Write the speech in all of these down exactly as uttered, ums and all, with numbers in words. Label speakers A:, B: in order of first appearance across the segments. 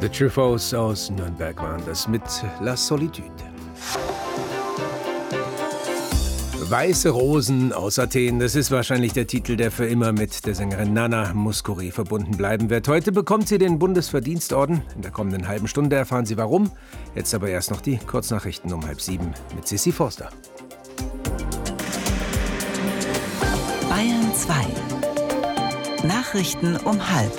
A: The Truffauts aus Nürnberg waren das mit La Solitude. Weiße Rosen aus Athen, das ist wahrscheinlich der Titel, der für immer mit der Sängerin Nana Mouskouri verbunden bleiben wird. Heute bekommt sie den Bundesverdienstorden. In der kommenden halben Stunde erfahren Sie warum. Jetzt aber erst noch die Kurznachrichten um halb sieben mit Sissi Forster.
B: Bayern zwei. Nachrichten um halb.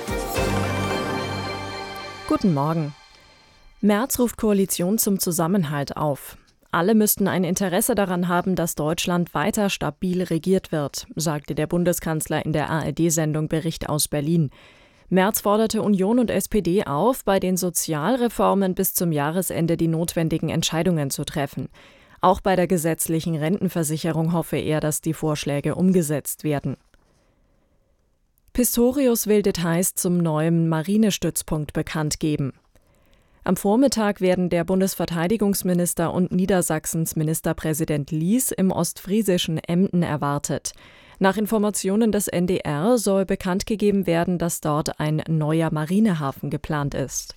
C: Guten Morgen. Merz ruft Koalition zum Zusammenhalt auf. Alle müssten ein Interesse daran haben, dass Deutschland weiter stabil regiert wird, sagte der Bundeskanzler in der A R D-Sendung Bericht aus Berlin. Merz forderte Union und S P D auf, bei den Sozialreformen bis zum Jahresende die notwendigen Entscheidungen zu treffen. Auch bei der gesetzlichen Rentenversicherung hoffe er, dass die Vorschläge umgesetzt werden. Pistorius will Details zum neuen Marinestützpunkt bekannt geben. Am Vormittag werden der Bundesverteidigungsminister und Niedersachsens Ministerpräsident Lies im ostfriesischen Emden erwartet. Nach Informationen des N D R soll bekannt gegeben werden, dass dort ein neuer Marinehafen geplant ist.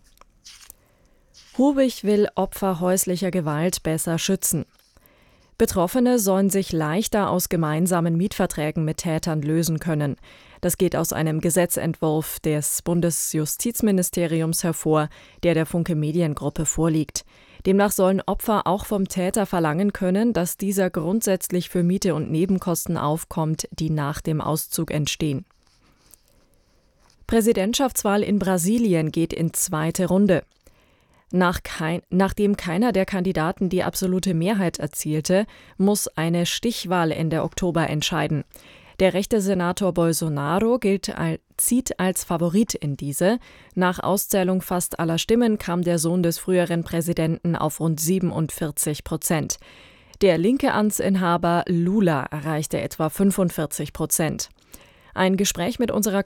C: Hubich will Opfer häuslicher Gewalt besser schützen. Betroffene sollen sich leichter aus gemeinsamen Mietverträgen mit Tätern lösen können. Das geht aus einem Gesetzentwurf des Bundesjustizministeriums hervor, der der Funke Mediengruppe vorliegt. Demnach sollen Opfer auch vom Täter verlangen können, dass dieser grundsätzlich für Miete und Nebenkosten aufkommt, die nach dem Auszug entstehen. Präsidentschaftswahl in Brasilien geht in zweite Runde. Nach kein, nachdem keiner der Kandidaten die absolute Mehrheit erzielte, muss eine Stichwahl Ende Oktober entscheiden. Der rechte Senator Bolsonaro gilt als, zieht als Favorit in diese. Nach Auszählung fast aller Stimmen kam der Sohn des früheren Präsidenten auf rund siebenundvierzig Prozent. Der linke Amtsinhaber Lula erreichte etwa fünfundvierzig Prozent. Ein Gespräch mit unserer